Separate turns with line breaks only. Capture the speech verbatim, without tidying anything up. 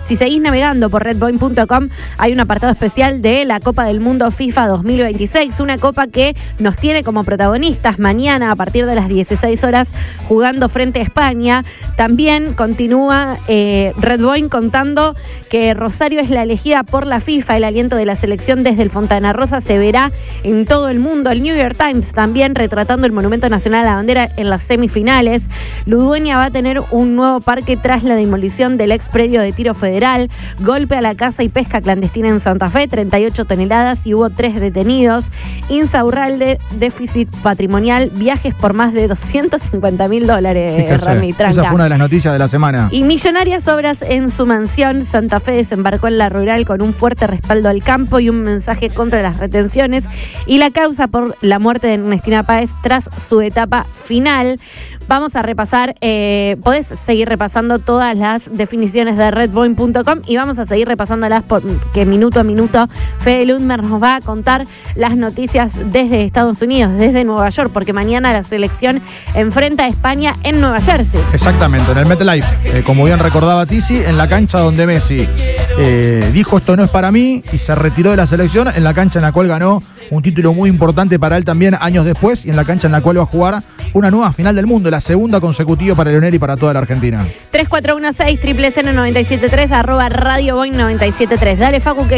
Si seguís navegando por redboin punto com, hay un apartado especial de la Copa del Mundo FIFA dos mil veintiséis, una copa que nos tiene como protagonistas mañana a partir de las dieciséis horas jugando frente a España. También continúa eh, Redboin contando que Rosario es la elegida por la FIFA. El aliento de la selección desde el Fontana Rosa se verá en todo el mundo. El New York Times también retratando el Monumento Nacional a la Bandera en las semifinales. Ludueña va a tener un nuevo parque tras la demolición del ex predio de Tiro Federal. Golpe a la caza y pesca clandestina en Santa Fe, treinta y ocho toneladas y hubo tres detenidos. Insaurralde, déficit patrimonial, viajes por más de doscientos cincuenta mil dólares, Rami, tranca.
Esa fue una de las noticias de la semana.
Y millonarias obras en su mansión. Santa Fe desembarcó en la rural con un fuerte respaldo al campo y un mensaje contra las retenciones y la causa por la muerte de Ernestina Páez tras su etapa final. Vamos a repasar, eh, podés seguir repasando todas las definiciones de redboin punto com y vamos a seguir repasándolas porque minuto a minuto Fede Lundmer nos va a contar las noticias desde Estados Unidos, desde Nueva York, porque mañana la selección enfrenta a España en Nueva Jersey.
Exactamente, en el MetLife, eh, como bien recordaba Tizi, en la cancha donde Messi eh, dijo esto no es para mí y se retiró de la selección, en la cancha en la cual ganó un título muy importante para él también años después y en la cancha en la cual va a jugar una nueva final del mundo, la segunda consecutiva para Leonel y para toda la Argentina.
tres cuatro uno seis, triple cero nueve siete tres, arroba Radio Boing noventa y siete tres. Dale, Facu, que